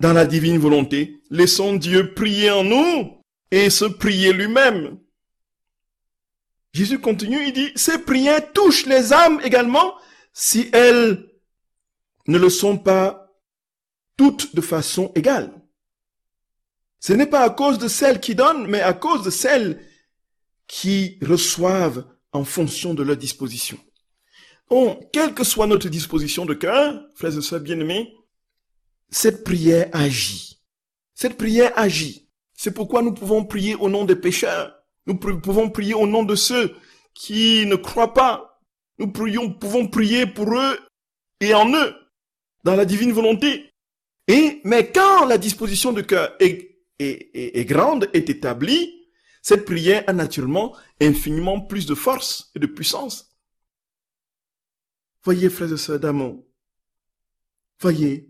dans la divine volonté. Laissons Dieu prier en nous et se prier lui-même. Jésus continue, il dit, ces prières touchent les âmes également si elles ne le sont pas toutes de façon égale. Ce n'est pas à cause de celles qui donnent, mais à cause de celles qui reçoivent en fonction de leur disposition. Donc, quelle que soit notre disposition de cœur, frères et sœurs bien-aimés, cette prière agit. Cette prière agit. C'est pourquoi nous pouvons prier au nom des pécheurs. Nous pouvons prier au nom de ceux qui ne croient pas. Nous pouvons prier pour eux et en eux, dans la divine volonté. Mais quand la disposition de cœur est grande, est établie, cette prière a naturellement infiniment plus de force et de puissance. Voyez, frères et sœurs d'amour, voyez.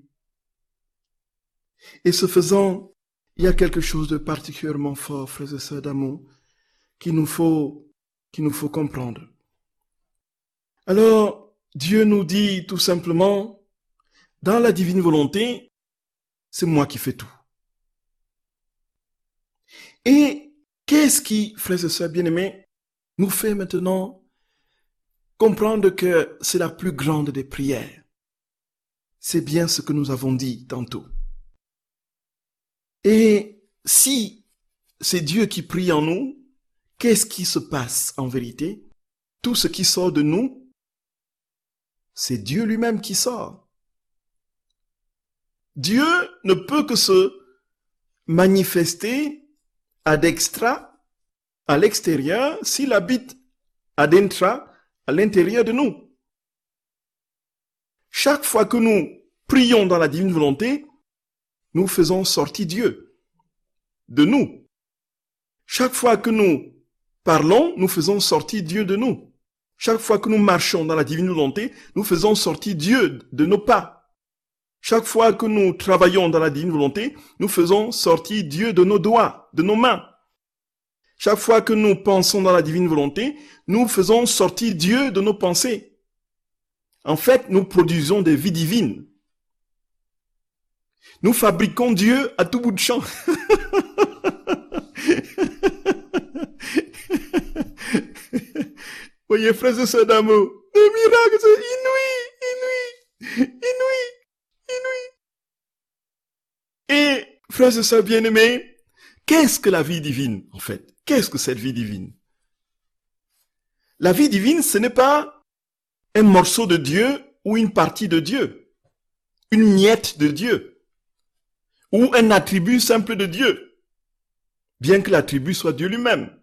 Et ce faisant, il y a quelque chose de particulièrement fort, frères et sœurs d'amour, qu'il nous faut comprendre. Alors, Dieu nous dit tout simplement, dans la divine volonté, c'est moi qui fais tout. Et qu'est-ce qui, frères et sœurs bien-aimés, nous fait maintenant comprendre que c'est la plus grande des prières? C'est bien ce que nous avons dit tantôt. Et si c'est Dieu qui prie en nous, qu'est-ce qui se passe en vérité? Tout ce qui sort de nous, c'est Dieu lui-même qui sort. Dieu ne peut que se manifester ad extra, à l'extérieur, s'il habite ad intra, à l'intérieur de nous. Chaque fois que nous prions dans la divine volonté, nous faisons sortir Dieu de nous. Chaque fois que nous parlons, nous faisons sortir Dieu de nous. Chaque fois que nous marchons dans la divine volonté, nous faisons sortir Dieu de nos pas. Chaque fois que nous travaillons dans la divine volonté, nous faisons sortir Dieu de nos doigts, de nos mains. Chaque fois que nous pensons dans la divine volonté, nous faisons sortir Dieu de nos pensées. En fait, nous produisons des vies divines. Nous fabriquons Dieu à tout bout de champ. Voyez, frères et sœurs d'amour, des miracles inouïs. Et, frères et sœurs bien-aimés, qu'est-ce que la vie divine, en fait? Qu'est-ce que cette vie divine? La vie divine, ce n'est pas un morceau de Dieu ou une partie de Dieu, une miette de Dieu, ou un attribut simple de Dieu, bien que l'attribut soit Dieu lui-même.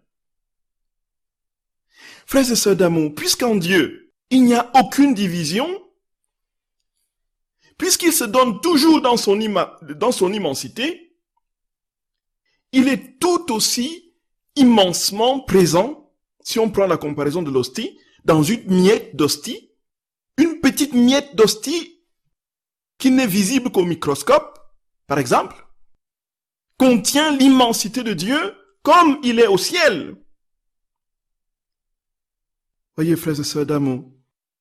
Frères et sœurs d'amour, puisqu'en Dieu, il n'y a aucune division, puisqu'il se donne toujours dans son immensité, il est tout aussi immensement présent, si on prend la comparaison de l'hostie, dans une miette d'hostie, une petite miette d'hostie qui n'est visible qu'au microscope, par exemple, contient l'immensité de Dieu comme il est au ciel. Voyez, frères et sœurs d'amour,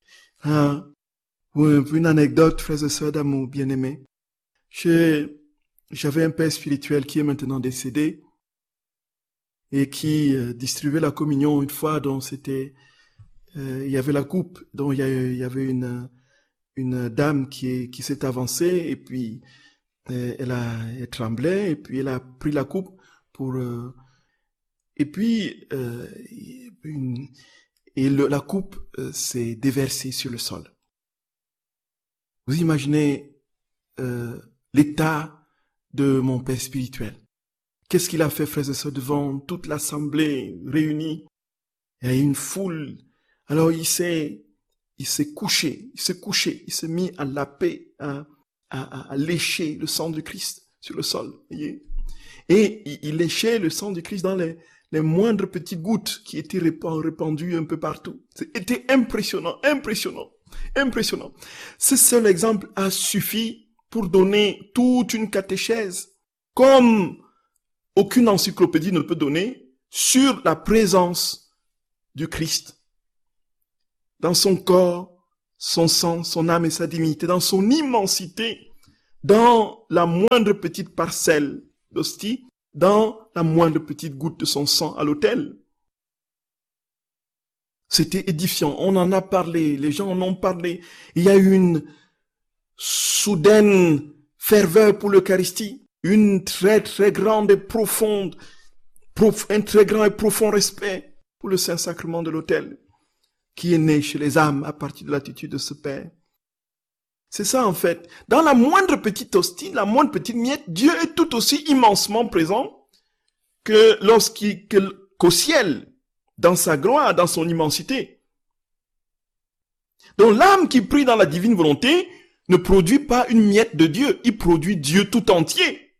une anecdote, frères et sœurs d'amour, bien-aimés. J'avais un père spirituel qui est maintenant décédé et qui distribuait la communion une fois, dont c'était, il y avait la coupe, dont il y avait une dame qui s'est avancée et puis elle tremblait et puis elle a pris la coupe pour et puis la coupe s'est déversée sur le sol. Vous imaginez l'état de mon père spirituel. Qu'est-ce qu'il a fait, frères et sœurs, devant toute l'assemblée réunie? Il y a une foule. Alors il s'est couché, il s'est mis à laper, à lécher le sang du Christ sur le sol. Voyez? Et il léchait le sang du Christ dans les moindres petites gouttes qui étaient répandues un peu partout. C'était impressionnant. Ce seul exemple a suffi pour donner toute une catéchèse, comme aucune encyclopédie ne peut donner, sur la présence du Christ dans son corps, son sang, son âme et sa divinité, dans son immensité, dans la moindre petite parcelle d'hostie, dans la moindre petite goutte de son sang à l'autel. C'était édifiant, on en a parlé, les gens en ont parlé. Il y a eu une soudaine ferveur pour l'Eucharistie, une très très grande et profonde, un très grand et profond respect pour le Saint-Sacrement de l'autel, qui est né chez les âmes à partir de l'attitude de ce Père. C'est ça en fait. Dans la moindre petite hostie, la moindre petite miette, Dieu est tout aussi immensement présent que qu'au ciel, dans sa gloire, dans son immensité. Donc l'âme qui prie dans la divine volonté ne produit pas une miette de Dieu, il produit Dieu tout entier.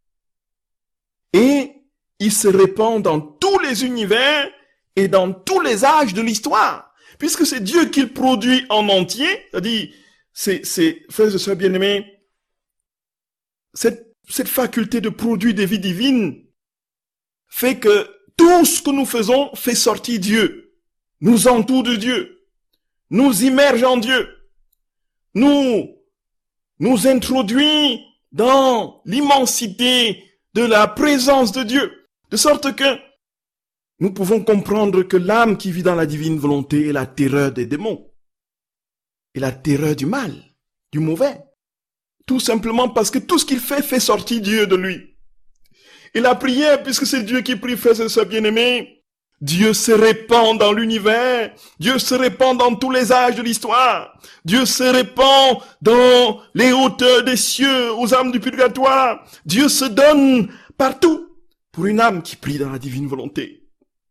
Et il se répand dans tous les univers et dans tous les âges de l'histoire. Puisque c'est Dieu qu'il produit en entier, c'est-à-dire, frères et sœurs bien-aimés, cette faculté de produire des vies divines fait que tout ce que nous faisons fait sortir Dieu, nous entoure de Dieu, nous immerge en Dieu, nous introduit dans l'immensité de la présence de Dieu, de sorte que nous pouvons comprendre que l'âme qui vit dans la divine volonté est la terreur des démons, et la terreur du mal, du mauvais. Tout simplement parce que tout ce qu'il fait sortir Dieu de lui. Et la prière, puisque c'est Dieu qui prie, frères et sœurs bien-aimés, Dieu se répand dans l'univers, Dieu se répand dans tous les âges de l'histoire, Dieu se répand dans les hauteurs des cieux, aux âmes du purgatoire, Dieu se donne partout pour une âme qui prie dans la divine volonté.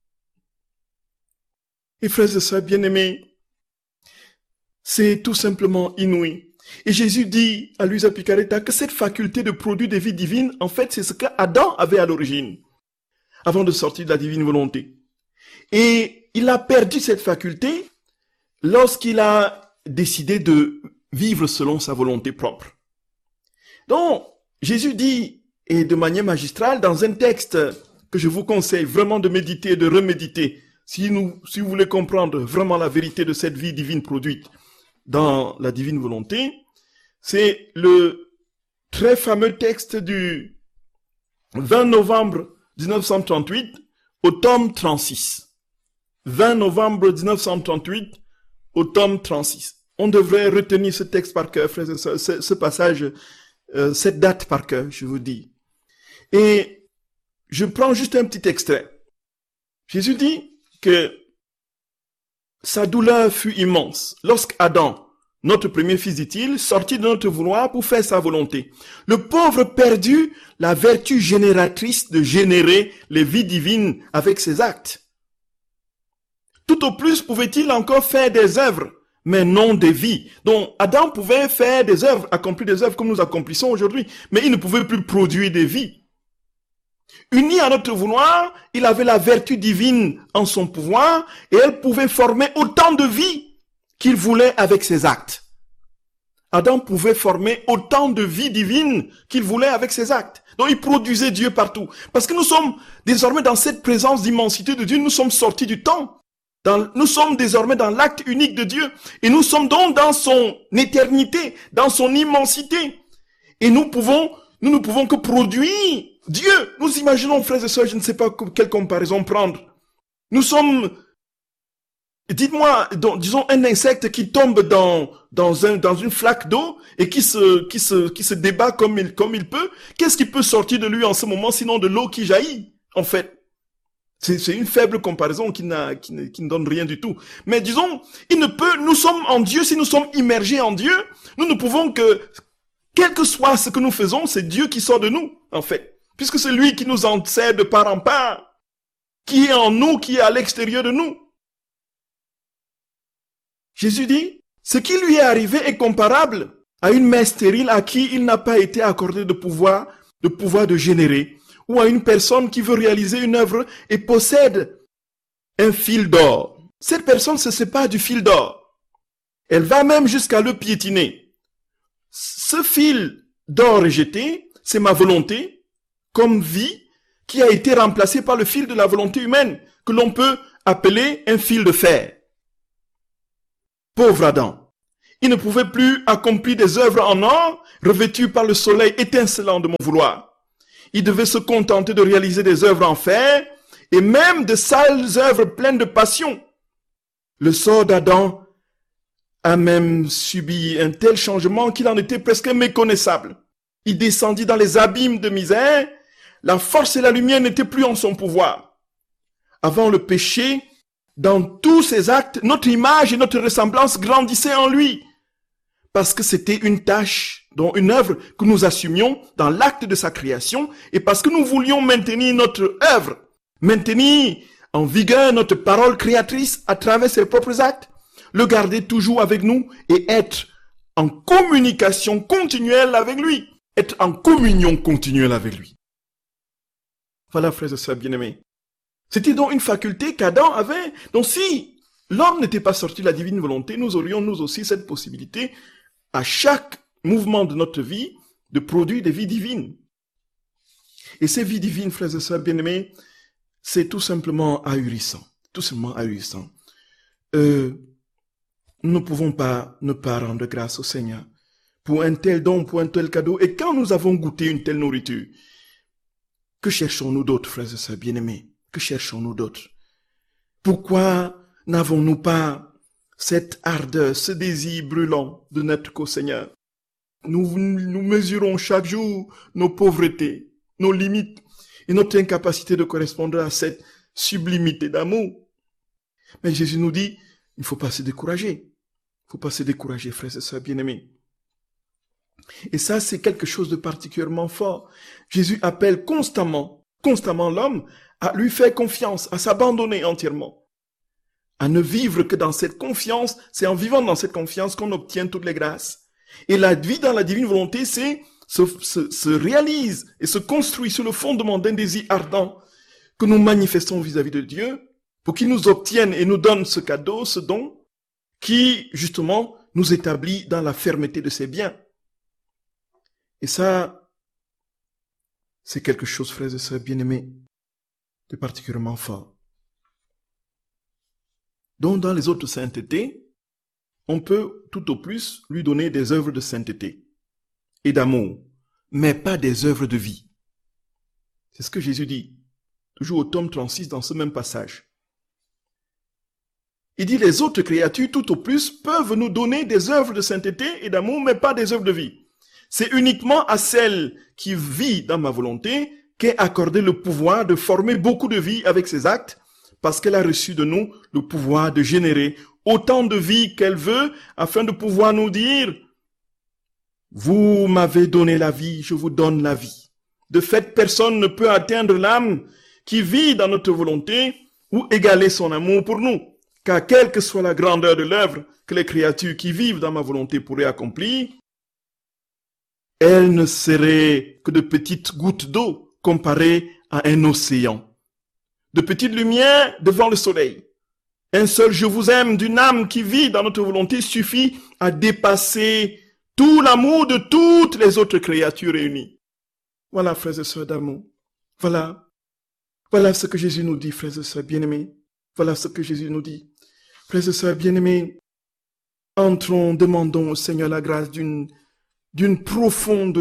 Et frères et sœurs bien-aimés, c'est tout simplement inouï. Et Jésus dit à Luisa Picaretta que cette faculté de produire des vies divines, en fait, c'est ce qu'Adam avait à l'origine, avant de sortir de la divine volonté. Et il a perdu cette faculté lorsqu'il a décidé de vivre selon sa volonté propre. Donc, Jésus dit, et de manière magistrale, dans un texte que je vous conseille vraiment de méditer et de reméditer, si vous voulez comprendre vraiment la vérité de cette vie divine produite dans la divine volonté, c'est le très fameux texte du 20 novembre 1938 au tome 36. 20 novembre 1938 au tome 36. On devrait retenir ce texte par cœur, frères et sœurs, ce passage, cette date par cœur, je vous dis. Et je prends juste un petit extrait. Jésus dit que sa douleur fut immense lorsqu'Adam, notre premier fils, dit-il, sortit de notre vouloir pour faire sa volonté. Le pauvre perdut la vertu génératrice de générer les vies divines avec ses actes. Tout au plus pouvait-il encore faire des œuvres, mais non des vies. Donc Adam pouvait faire des œuvres, accomplir des œuvres comme nous accomplissons aujourd'hui, mais il ne pouvait plus produire des vies. Uni à notre vouloir, il avait la vertu divine en son pouvoir et elle pouvait former autant de vies qu'il voulait avec ses actes. Adam pouvait former autant de vies divines qu'il voulait avec ses actes. Donc il produisait Dieu partout. Parce que nous sommes désormais dans cette présence d'immensité de Dieu, nous sommes sortis du temps. Nous sommes désormais dans l'acte unique de Dieu. Et nous sommes donc dans son éternité, dans son immensité. Et nous ne pouvons que produire Dieu. Nous imaginons, frères et sœurs, je ne sais pas quelle comparaison prendre. Nous sommes, dites-moi, disons un insecte qui tombe dans une flaque d'eau et qui se débat comme il peut. Qu'est-ce qui peut sortir de lui en ce moment sinon de l'eau qui jaillit, en fait? C'est une faible comparaison qui ne donne rien du tout. Mais disons, nous sommes en Dieu, si nous sommes immergés en Dieu, nous ne pouvons que, quel que soit ce que nous faisons, c'est Dieu qui sort de nous, en fait. Puisque c'est lui qui nous en sert de part en part, qui est en nous, qui est à l'extérieur de nous. Jésus dit, ce qui lui est arrivé est comparable à une mère stérile à qui il n'a pas été accordé de pouvoir de générer, ou à une personne qui veut réaliser une œuvre et possède un fil d'or. Cette personne se sépare du fil d'or. Elle va même jusqu'à le piétiner. Ce fil d'or rejeté, c'est ma volonté, comme vie, qui a été remplacée par le fil de la volonté humaine, que l'on peut appeler un fil de fer. Pauvre Adam, Il ne pouvait plus accomplir des œuvres en or, revêtues par le soleil étincelant de mon vouloir. Il devait se contenter de réaliser des œuvres en fer, et même de sales œuvres pleines de passion. Le sort d'Adam a même subi un tel changement qu'il en était presque méconnaissable. Il descendit dans les abîmes de misère, la force et la lumière n'étaient plus en son pouvoir. Avant le péché, dans tous ses actes, notre image et notre ressemblance grandissaient en lui, parce que c'était une tâche, dont une œuvre que nous assumions dans l'acte de sa création, et parce que nous voulions maintenir notre œuvre, maintenir en vigueur notre parole créatrice à travers ses propres actes, le garder toujours avec nous et être en communication continuelle avec lui, être en communion continuelle avec lui. Voilà, frères et sœurs bien-aimés. C'était donc une faculté qu'Adam avait. Donc si l'homme n'était pas sorti de la divine volonté, nous aurions nous aussi cette possibilité à chaque mouvement de notre vie de produire des vies divines. Et ces vies divines, frères et sœurs bien-aimés, c'est tout simplement ahurissant. Tout simplement ahurissant. Nous ne pouvons pas ne pas rendre grâce au Seigneur pour un tel don, pour un tel cadeau. Et quand nous avons goûté une telle nourriture, que cherchons-nous d'autres, frères et sœurs bien-aimés? Que cherchons-nous d'autres? Pourquoi n'avons-nous pas cette ardeur, ce désir brûlant de n'être qu'au Seigneur? Nous mesurons chaque jour nos pauvretés, nos limites et notre incapacité de correspondre à cette sublimité d'amour. Mais Jésus nous dit, il ne faut pas se décourager. Il ne faut pas se décourager, frères et sœurs bien-aimés. Et ça, c'est quelque chose de particulièrement fort. Jésus appelle constamment l'homme à lui faire confiance, à s'abandonner entièrement, à ne vivre que dans cette confiance. C'est en vivant dans cette confiance qu'on obtient toutes les grâces. Et la vie dans la divine volonté, se réalise et se construit sur le fondement d'un désir ardent que nous manifestons vis-à-vis de Dieu pour qu'il nous obtienne et nous donne ce cadeau, ce don, qui, justement, nous établit dans la fermeté de ses biens. Et ça, c'est quelque chose, frères et sœurs bien-aimés, de particulièrement fort. Donc, dans les autres saintetés, on peut tout au plus lui donner des œuvres de sainteté et d'amour, mais pas des œuvres de vie. C'est ce que Jésus dit, toujours au tome 36 dans ce même passage. Il dit, les autres créatures, tout au plus, peuvent nous donner des œuvres de sainteté et d'amour, mais pas des œuvres de vie. C'est uniquement à celle qui vit dans ma volonté qu'est accordé le pouvoir de former beaucoup de vie avec ses actes, parce qu'elle a reçu de nous le pouvoir de générer autant de vie qu'elle veut, afin de pouvoir nous dire, vous m'avez donné la vie, je vous donne la vie. De fait, personne ne peut atteindre l'âme qui vit dans notre volonté ou égaler son amour pour nous. Car quelle que soit la grandeur de l'œuvre que les créatures qui vivent dans ma volonté pourraient accomplir, elles ne seraient que de petites gouttes d'eau comparées à un océan. De petites lumières devant le soleil. Un seul je vous aime d'une âme qui vit dans notre volonté suffit à dépasser tout l'amour de toutes les autres créatures réunies. Voilà, frères et sœurs d'amour. Voilà ce que Jésus nous dit, frères et sœurs bien-aimés. Voilà ce que Jésus nous dit. Frères et sœurs bien-aimés, entrons, demandons au Seigneur la grâce d'une profonde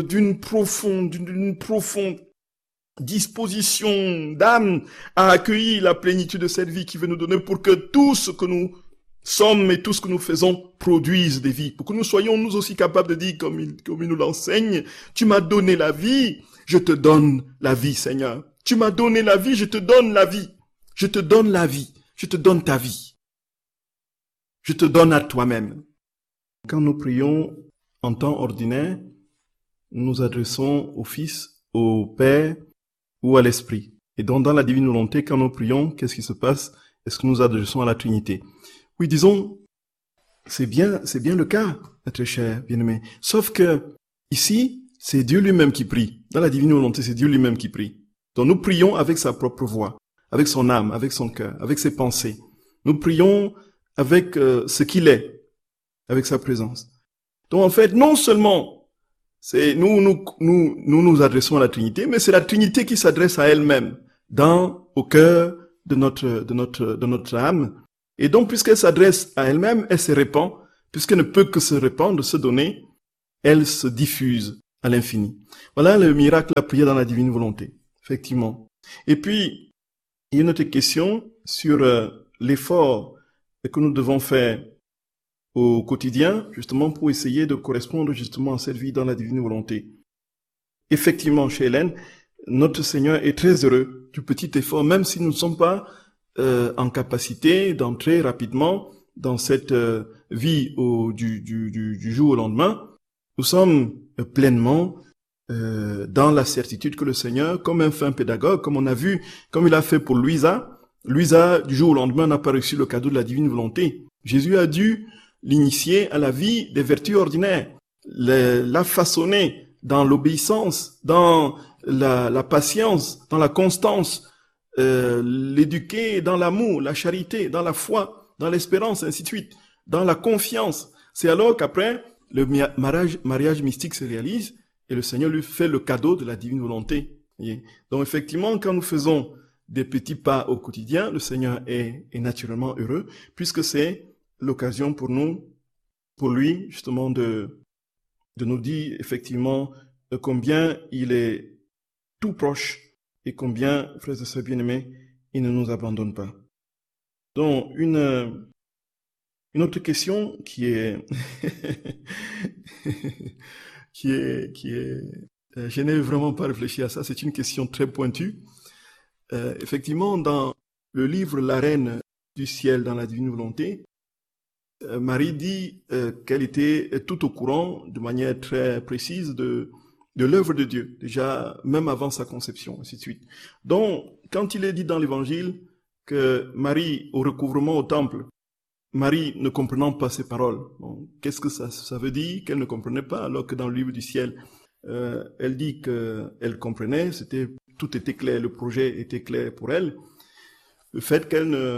disposition d'âme à accueillir la plénitude de cette vie qui veut nous donner pour que tout ce que nous sommes et tout ce que nous faisons produise des vies. Pour que nous soyons nous aussi capables de dire comme il nous l'enseigne, tu m'as donné la vie, je te donne la vie, Seigneur. Tu m'as donné la vie, je te donne la vie. Je te donne la vie, je te donne ta vie. Je te donne à toi-même. Quand nous prions en temps ordinaire, nous nous adressons au Fils, au Père ou à l'Esprit. Et donc dans la divine volonté, quand nous prions, qu'est-ce qui se passe? Est-ce que nous nous adressons à la Trinité? Oui, disons, c'est bien le cas, très cher bien-aimé. Sauf que ici, c'est Dieu lui-même qui prie. Dans la divine volonté, c'est Dieu lui-même qui prie. Donc nous prions avec sa propre voix, avec son âme, avec son cœur, avec ses pensées. Nous prions avec ce qu'il est, avec sa présence. Donc en fait, non seulement c'est nous adressons à la Trinité, mais c'est la Trinité qui s'adresse à elle-même, au cœur de notre âme. Et donc, puisqu'elle s'adresse à elle-même, elle se répand puisqu'elle ne peut que se répandre, se donner, elle se diffuse à l'infini. Voilà le miracle de la prière dans la divine volonté, effectivement. Et puis, il y a une autre question sur l'effort que nous devons faire au quotidien, justement pour essayer de correspondre justement à cette vie dans la divine volonté. Effectivement, chez Hélène, notre Seigneur est très heureux du petit effort, même si nous ne sommes pas en capacité d'entrer rapidement dans cette vie du jour au lendemain. Nous sommes pleinement dans la certitude que le Seigneur, comme un fin pédagogue, comme on a vu, comme il a fait pour Louisa, du jour au lendemain, n'a pas reçu le cadeau de la divine volonté. Jésus a dû l'initier à la vie des vertus ordinaires, la façonner dans l'obéissance, dans la patience, dans la constance, l'éduquer dans l'amour, la charité, dans la foi, dans l'espérance, ainsi de suite, dans la confiance. C'est alors qu'après, le mariage mystique se réalise et le Seigneur lui fait le cadeau de la divine volonté. Donc effectivement, quand nous faisons des petits pas au quotidien, le Seigneur est naturellement heureux, puisque c'est l'occasion pour nous, pour lui, justement, de nous dire effectivement combien il est tout proche et combien, frères et sœurs bien-aimés, il ne nous abandonne pas. Donc, une autre question qui est je n'ai vraiment pas réfléchi à ça, c'est une question très pointue. Effectivement, dans le livre La Reine du ciel dans la divine volonté, Marie dit qu'elle était tout au courant, de manière très précise, de l'œuvre de Dieu, déjà même avant sa conception, ainsi de suite. Donc, quand il est dit dans l'Évangile que Marie, au recouvrement au temple, Marie ne comprenant pas ces paroles, bon, qu'est-ce que ça veut dire qu'elle ne comprenait pas, alors que dans le livre du ciel, elle dit qu'elle comprenait, tout était clair, le projet était clair pour elle. Le fait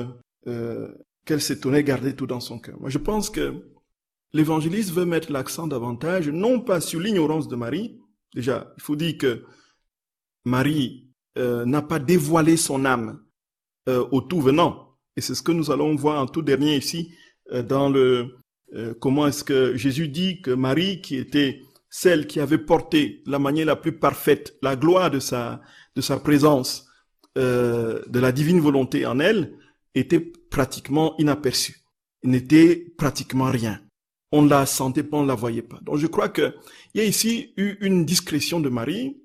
qu'elle s'étonnait, garder tout dans son cœur. Moi, je pense que l'évangéliste veut mettre l'accent davantage, non pas sur l'ignorance de Marie. Déjà, il faut dire que Marie n'a pas dévoilé son âme au tout venant. Et c'est ce que nous allons voir en tout dernier ici, dans comment est-ce que Jésus dit que Marie, qui était celle qui avait porté la manière la plus parfaite, la gloire de sa présence, de la divine volonté en elle, était pratiquement inaperçue. Il n'était pratiquement rien. On ne la sentait pas, on ne la voyait pas. Donc je crois qu'il y a ici eu une discrétion de Marie,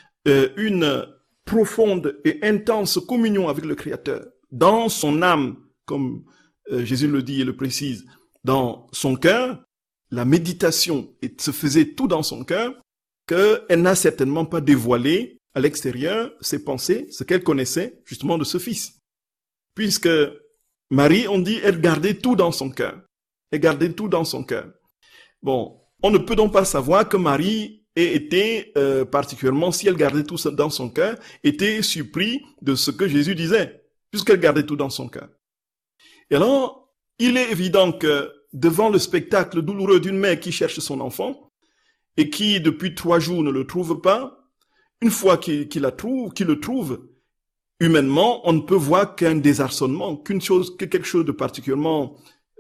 une profonde et intense communion avec le Créateur, dans son âme, comme Jésus le dit et le précise, dans son cœur, la méditation se faisait tout dans son cœur, qu'elle n'a certainement pas dévoilé à l'extérieur ses pensées, ce qu'elle connaissait justement de ce Fils. Puisque Marie, on dit, elle gardait tout dans son cœur. Elle gardait tout dans son cœur. Bon, on ne peut donc pas savoir que Marie ait été, particulièrement, si elle gardait tout ça dans son cœur, était surpris de ce que Jésus disait, puisqu'elle gardait tout dans son cœur. Et alors, il est évident que devant le spectacle douloureux d'une mère qui cherche son enfant, et qui, depuis 3 jours, ne le trouve pas, une fois qu'il le trouve, humainement, on ne peut voir qu'un désarçonnement, que quelque chose de particulièrement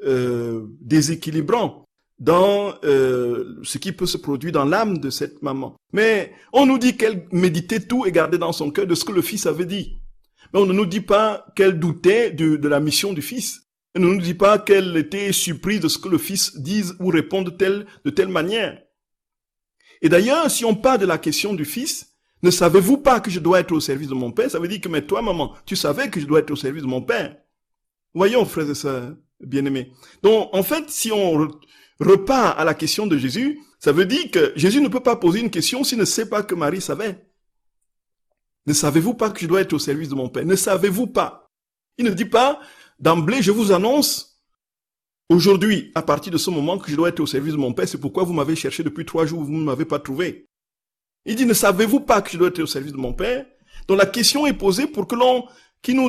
déséquilibrant dans ce qui peut se produire dans l'âme de cette maman. Mais on nous dit qu'elle méditait tout et gardait dans son cœur de ce que le Fils avait dit. Mais on ne nous dit pas qu'elle doutait de la mission du Fils. On ne nous dit pas qu'elle était surprise de ce que le Fils dise ou réponde de telle manière. Et d'ailleurs, si on parle de la question du Fils, ne savez-vous pas que je dois être au service de mon Père? Ça veut dire que, mais toi, maman, tu savais que je dois être au service de mon Père. Voyons, frères et sœurs bien-aimés. Donc, en fait, si on repart à la question de Jésus, ça veut dire que Jésus ne peut pas poser une question s'il ne sait pas que Marie savait. Ne savez-vous pas que je dois être au service de mon Père? Ne savez-vous pas? Il ne dit pas, d'emblée, je vous annonce, aujourd'hui, à partir de ce moment, que je dois être au service de mon Père. C'est pourquoi vous m'avez cherché depuis 3 jours, vous ne m'avez pas trouvé. Il dit, ne savez-vous pas que je dois être au service de mon Père? Donc la question est posée pour que qui nous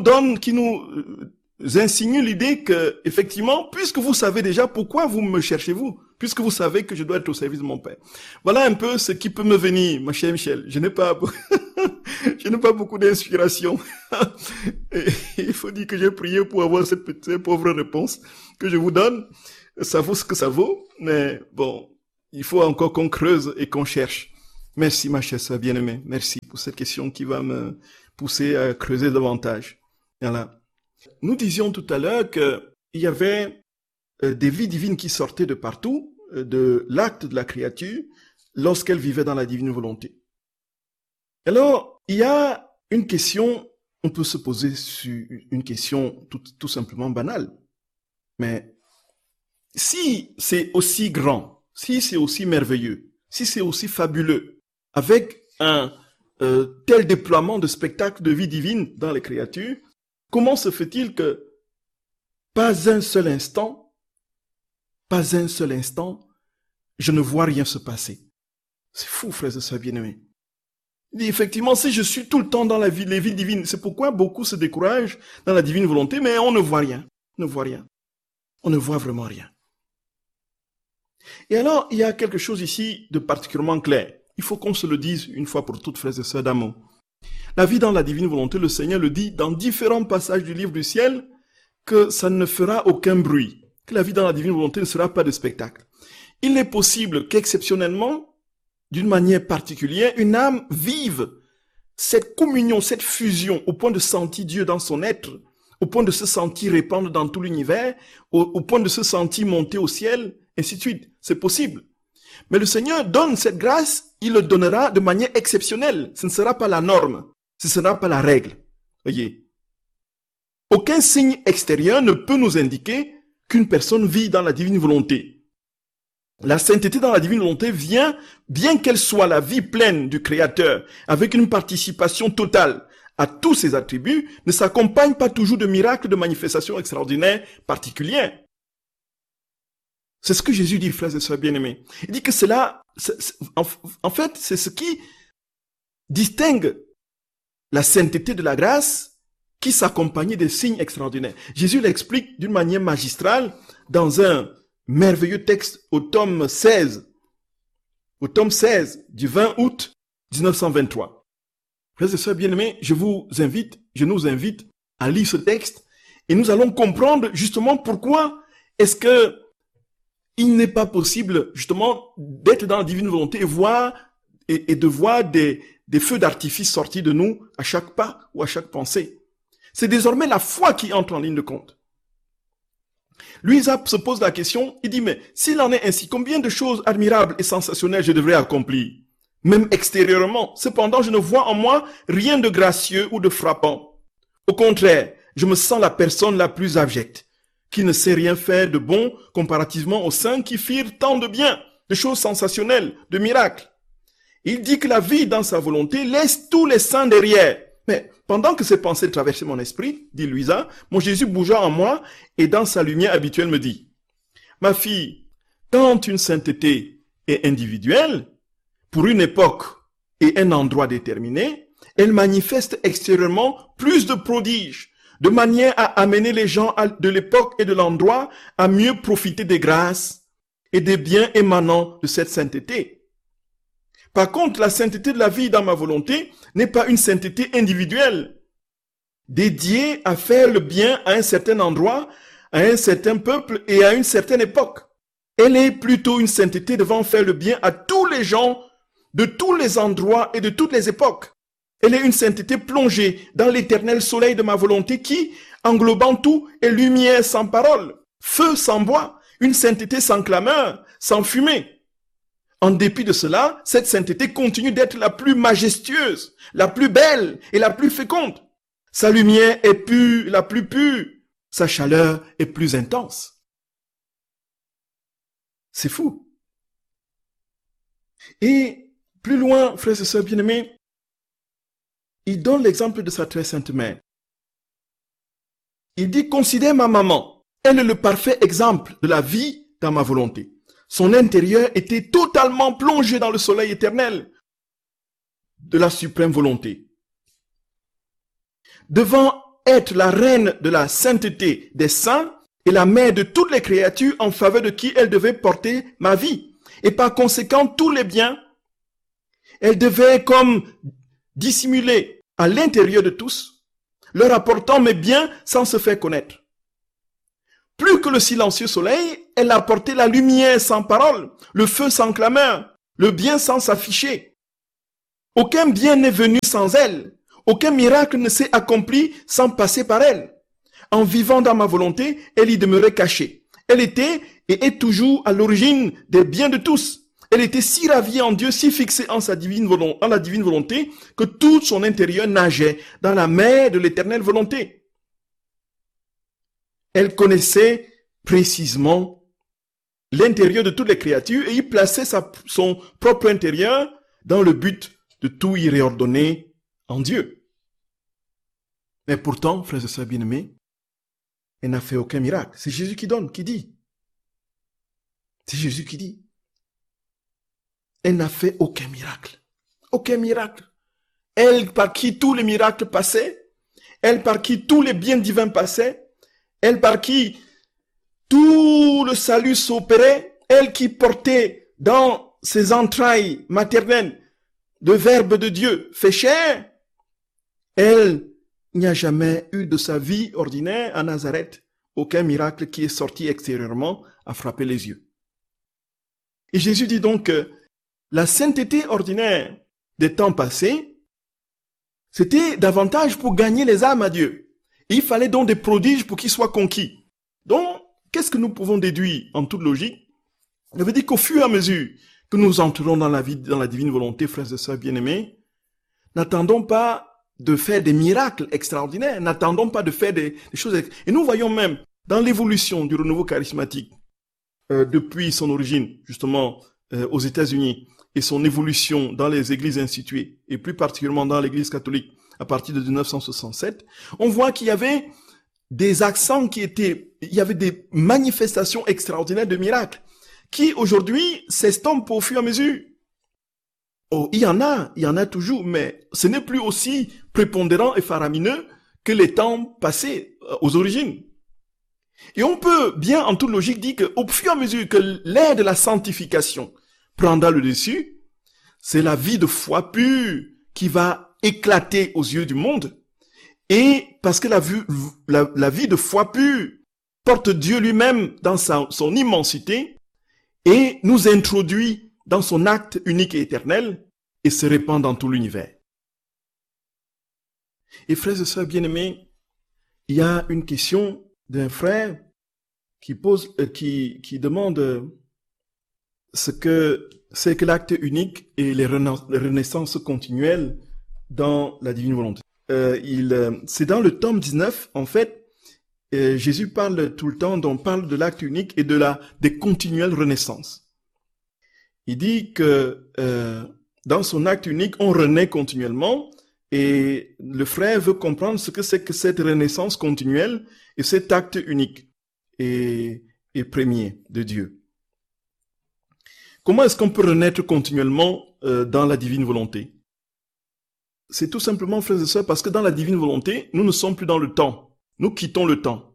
insinue l'idée que, effectivement, puisque vous savez déjà, pourquoi vous me cherchez-vous? Puisque vous savez que je dois être au service de mon Père. Voilà un peu ce qui peut me venir, ma chère Michel. Je n'ai pas beaucoup d'inspiration. Il faut dire que j'ai prié pour avoir cette pauvre réponse que je vous donne. Ça vaut ce que ça vaut, mais bon, il faut encore qu'on creuse et qu'on cherche. Merci ma chère sœur bien-aimée, merci pour cette question qui va me pousser à creuser davantage. Voilà. Nous disions tout à l'heure qu'il y avait des vies divines qui sortaient de partout, de l'acte de la créature, lorsqu'elle vivait dans la divine volonté. Alors, il y a une question, on peut se poser sur une question tout simplement banale. Mais si c'est aussi grand, si c'est aussi merveilleux, si c'est aussi fabuleux, avec un tel déploiement de spectacles de vie divine dans les créatures, comment se fait-il que pas un seul instant, je ne vois rien se passer? C'est fou, frères et sœurs bien-aimés. Il dit effectivement, si je suis tout le temps dans les vies divines, c'est pourquoi beaucoup se découragent dans la divine volonté, mais on ne voit rien. On ne voit rien. On ne voit vraiment rien. Et alors, il y a quelque chose ici de particulièrement clair. Il faut qu'on se le dise une fois pour toutes, frères et sœurs d'amour. La vie dans la divine volonté, le Seigneur le dit dans différents passages du livre du ciel, que ça ne fera aucun bruit, que la vie dans la divine volonté ne sera pas de spectacle. Il est possible qu'exceptionnellement, d'une manière particulière, une âme vive cette communion, cette fusion, au point de sentir Dieu dans son être, au point de se sentir répandre dans tout l'univers, au point de se sentir monter au ciel, ainsi de suite. C'est possible. Mais le Seigneur donne cette grâce, il le donnera de manière exceptionnelle. Ce ne sera pas la norme, ce ne sera pas la règle. Voyez. Aucun signe extérieur ne peut nous indiquer qu'une personne vit dans la divine volonté. La sainteté dans la divine volonté vient, bien qu'elle soit la vie pleine du Créateur, avec une participation totale à tous ses attributs, ne s'accompagne pas toujours de miracles, de manifestations extraordinaires particulières. C'est ce que Jésus dit, frères et sœurs bien-aimés. Il dit que cela, en fait, c'est ce qui distingue la sainteté de la grâce qui s'accompagne des signes extraordinaires. Jésus l'explique d'une manière magistrale dans un merveilleux texte au tome 16 du 20 août 1923. Frères et sœurs bien-aimés, je nous invite à lire ce texte et nous allons comprendre justement pourquoi est-ce que il n'est pas possible justement d'être dans la divine volonté et de voir des feux d'artifice sortir de nous à chaque pas ou à chaque pensée. C'est désormais la foi qui entre en ligne de compte. Luisa se pose la question, il dit, mais s'il en est ainsi, combien de choses admirables et sensationnelles je devrais accomplir, même extérieurement. Cependant, je ne vois en moi rien de gracieux ou de frappant. Au contraire, je me sens la personne la plus abjecte, qui ne sait rien faire de bon comparativement aux saints qui firent tant de bien, de choses sensationnelles, de miracles. Il dit que la vie dans sa volonté laisse tous les saints derrière. Mais pendant que ces pensées traversaient mon esprit, dit Luisa, mon Jésus bougea en moi et dans sa lumière habituelle me dit, ma fille, quand une sainteté est individuelle, pour une époque et un endroit déterminé, elle manifeste extérieurement plus de prodiges, de manière à amener les gens de l'époque et de l'endroit à mieux profiter des grâces et des biens émanant de cette sainteté. Par contre, la sainteté de la vie dans ma volonté n'est pas une sainteté individuelle, dédiée à faire le bien à un certain endroit, à un certain peuple et à une certaine époque. Elle est plutôt une sainteté devant faire le bien à tous les gens, de tous les endroits et de toutes les époques. Elle est une sainteté plongée dans l'éternel soleil de ma volonté qui, englobant tout, est lumière sans parole, feu sans bois, une sainteté sans clameur, sans fumée. En dépit de cela, cette sainteté continue d'être la plus majestueuse, la plus belle et la plus féconde. Sa lumière est pure, la plus pure. Sa chaleur est plus intense. C'est fou. Et plus loin, frères et sœurs bien-aimés, il donne l'exemple de sa très sainte mère. Il dit, considère ma maman. Elle est le parfait exemple de la vie dans ma volonté. Son intérieur était totalement plongé dans le soleil éternel de la suprême volonté. Devant être la reine de la sainteté des saints et la mère de toutes les créatures en faveur de qui elle devait porter ma vie. Et par conséquent, tous les biens, elle devait comme dissimuler à l'intérieur de tous, leur apportant mes biens sans se faire connaître. Plus que le silencieux soleil, elle a apporté la lumière sans parole, le feu sans clameur, le bien sans s'afficher. Aucun bien n'est venu sans elle. Aucun miracle ne s'est accompli sans passer par elle. En vivant dans ma volonté, elle y demeurait cachée. Elle était et est toujours à l'origine des biens de tous. Elle était si ravie en Dieu, si fixée en la divine volonté, que tout son intérieur nageait dans la mer de l'éternelle volonté. Elle connaissait précisément l'intérieur de toutes les créatures et y plaçait son propre intérieur dans le but de tout y réordonner en Dieu. Mais pourtant, frères et sœurs bien-aimés, elle n'a fait aucun miracle. C'est Jésus qui donne, qui dit. C'est Jésus qui dit. Elle n'a fait aucun miracle. Aucun miracle. Elle par qui tous les miracles passaient, elle par qui tous les biens divins passaient, elle par qui tout le salut s'opérait, elle qui portait dans ses entrailles maternelles le Verbe de Dieu fait chair, elle n'y a jamais eu de sa vie ordinaire à Nazareth aucun miracle qui est sorti extérieurement à frapper les yeux. Et Jésus dit donc que la sainteté ordinaire des temps passés, c'était davantage pour gagner les âmes à Dieu. Et il fallait donc des prodiges pour qu'ils soient conquis. Donc, qu'est-ce que nous pouvons déduire en toute logique? Ça veut dire qu'au fur et à mesure que nous entrons dans la divine volonté, frères et sœurs bien-aimés, n'attendons pas de faire des miracles extraordinaires, n'attendons pas de faire des choses. Et nous voyons même dans l'évolution du renouveau charismatique, depuis son origine, justement, aux États-Unis, et son évolution dans les églises instituées, et plus particulièrement dans l'église catholique, à partir de 1967, on voit qu'il y avait des accents il y avait des manifestations extraordinaires de miracles, qui aujourd'hui s'estompent au fur et à mesure. Oh, il y en a toujours, mais ce n'est plus aussi prépondérant et faramineux que les temps passés aux origines. Et on peut bien, en toute logique, dire qu'au fur et à mesure que l'ère de la sanctification prendra le dessus, c'est la vie de foi pure qui va éclater aux yeux du monde. Et parce que la vie de foi pure porte Dieu lui-même dans son immensité et nous introduit dans son acte unique et éternel et se répand dans tout l'univers. Et frères et sœurs bien-aimés, il y a une question d'un frère qui demande ce que c'est que l'acte unique et les renaissances continuelles dans la divine volonté. C'est dans le tome 19, en fait, Jésus parle tout le temps, on parle de l'acte unique et des continuelles renaissances. Il dit que dans son acte unique, on renaît continuellement et le frère veut comprendre ce que c'est que cette renaissance continuelle et cet acte unique et premier de Dieu. Comment est-ce qu'on peut renaître continuellement dans la divine volonté? C'est tout simplement, frères et sœurs, parce que dans la divine volonté, nous ne sommes plus dans le temps. Nous quittons le temps.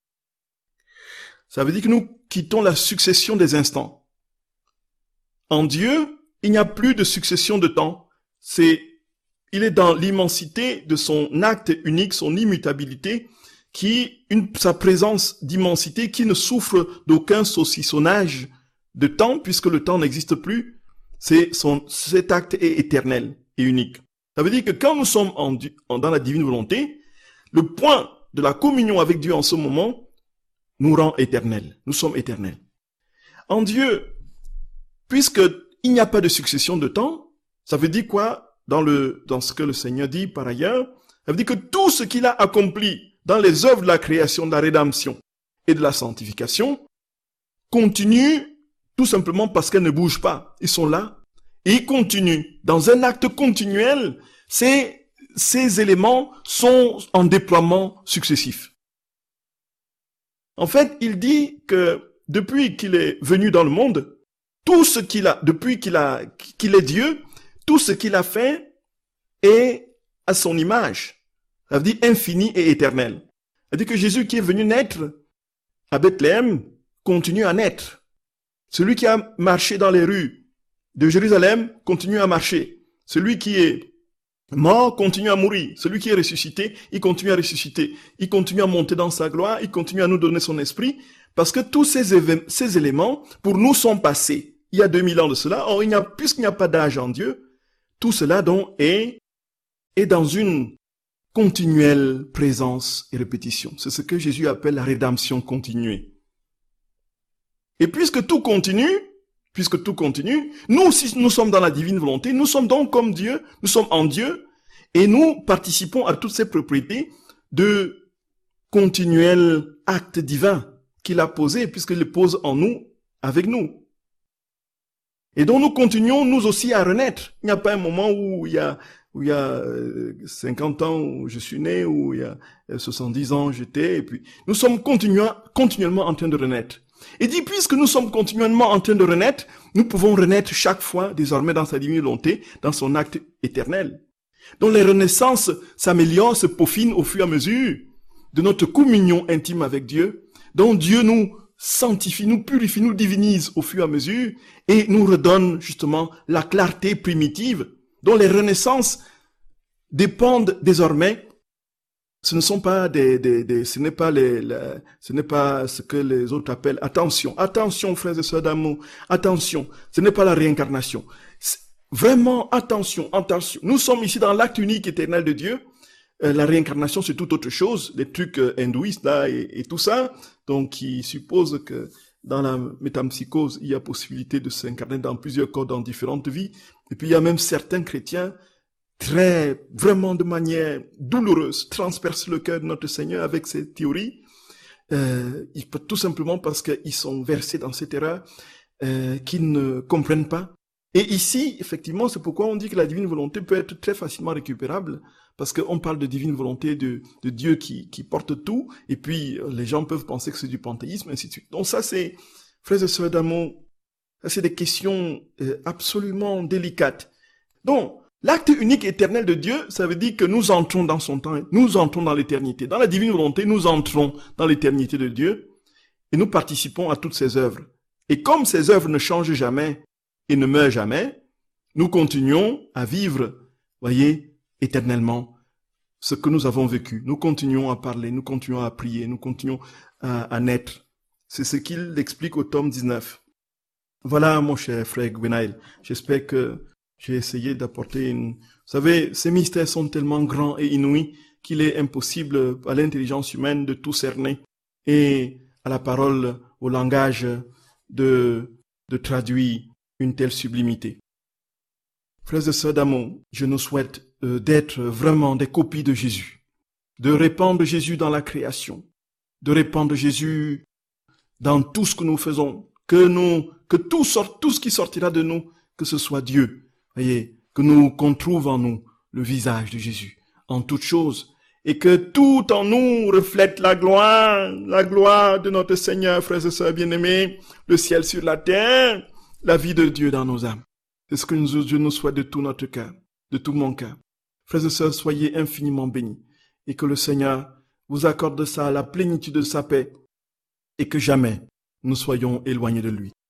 Ça veut dire que nous quittons la succession des instants. En Dieu, il n'y a plus de succession de temps. Il est dans l'immensité de son acte unique, son immutabilité, sa présence d'immensité qui ne souffre d'aucun saucissonnage de temps, puisque le temps n'existe plus. Cet acte est éternel et unique. Ça veut dire que quand nous sommes dans la divine volonté, le point de la communion avec Dieu en ce moment nous rend éternels. Nous sommes éternels. En Dieu, puisqu'il n'y a pas de succession de temps, ça veut dire quoi dans ce que le Seigneur dit par ailleurs? Ça veut dire que tout ce qu'il a accompli dans les œuvres de la création, de la rédemption et de la sanctification continue tout simplement parce qu'elles ne bougent pas. Ils sont là. Et il continue. Dans un acte continuel, ces éléments sont en déploiement successif. En fait, il dit que depuis qu'il est venu dans le monde, depuis qu'il est Dieu, tout ce qu'il a fait est à son image. Ça veut dire infini et éternel. Ça veut dire que Jésus qui est venu naître à Bethléem continue à naître. Celui qui a marché dans les rues de Jérusalem continue à marcher. Celui qui est mort continue à mourir. Celui qui est ressuscité, il continue à ressusciter. Il continue à monter dans sa gloire, il continue à nous donner son esprit, parce que tous ces éléments, pour nous, sont passés. Il y a 2000 ans de cela. Or, puisqu'il n'y a pas d'âge en Dieu, tout cela donc est dans une continuelle présence et répétition. C'est ce que Jésus appelle la rédemption continuée. Et puisque tout continue, nous aussi nous sommes dans la divine volonté, nous sommes donc comme Dieu, nous sommes en Dieu, et nous participons à toutes ces propriétés de continuels actes divins qu'il a posés, puisqu'il les pose en nous, avec nous. Et donc nous continuons nous aussi à renaître. Il n'y a pas un moment où il y a 50 ans où je suis né, où il y a 70 ans j'étais, et puis nous sommes continuellement en train de renaître. Et dit, puisque nous sommes continuellement en train de renaître, nous pouvons renaître chaque fois, désormais dans sa divine volonté, dans son acte éternel. Donc les renaissances s'améliorent, se peaufinent au fur et à mesure de notre communion intime avec Dieu, dont Dieu nous sanctifie, nous purifie, nous divinise au fur et à mesure, et nous redonne justement la clarté primitive, dont les renaissances dépendent désormais. Ce ne sont pas ce n'est pas ce que les autres appellent attention, frères et sœurs d'amour, attention, ce n'est pas la réincarnation. Vraiment, attention. Nous sommes ici dans l'acte unique éternel de Dieu. La réincarnation, c'est tout autre chose, les trucs hindouistes là et tout ça, donc qui suppose que dans la métempsychose, il y a possibilité de s'incarner dans plusieurs corps, dans différentes vies. Et puis il y a même certains chrétiens vraiment de manière douloureuse, transpercent le cœur de notre Seigneur avec ces théories, tout simplement parce qu'ils sont versés dans cette erreur qu'ils ne comprennent pas. Et ici, effectivement, c'est pourquoi on dit que la divine volonté peut être très facilement récupérable, parce qu'on parle de divine volonté de Dieu qui porte tout, et puis les gens peuvent penser que c'est du panthéisme, ainsi de suite. Donc ça, c'est, frères et sœurs d'amour, ça c'est des questions absolument délicates. Donc, l'acte unique éternel de Dieu, ça veut dire que nous entrons dans son temps, nous entrons dans l'éternité. Dans la divine volonté, nous entrons dans l'éternité de Dieu, et nous participons à toutes ses œuvres. Et comme ces œuvres ne changent jamais, et ne meurt jamais, nous continuons à vivre, voyez, éternellement, ce que nous avons vécu. Nous continuons à parler, nous continuons à prier, nous continuons à naître. C'est ce qu'il explique au tome 19. Voilà, mon cher frère Gwenaël. J'espère que j'ai essayé d'apporter une... Vous savez, ces mystères sont tellement grands et inouïs qu'il est impossible à l'intelligence humaine de tout cerner et à la parole, au langage de traduire une telle sublimité. Frères et sœurs d'amour, je nous souhaite d'être vraiment des copies de Jésus, de répandre Jésus dans la création, de répandre Jésus dans tout ce que nous faisons, que tout ce qui sortira de nous, que ce soit Dieu, voyez, qu'on trouve en nous le visage de Jésus en toutes choses, et que tout en nous reflète la gloire de notre Seigneur, frères et sœurs bien-aimés, le ciel sur la terre, la vie de Dieu dans nos âmes. C'est ce que je nous souhaite de tout notre cœur, de tout mon cœur. Frères et sœurs, soyez infiniment bénis et que le Seigneur vous accorde ça, la plénitude de sa paix et que jamais nous soyons éloignés de lui.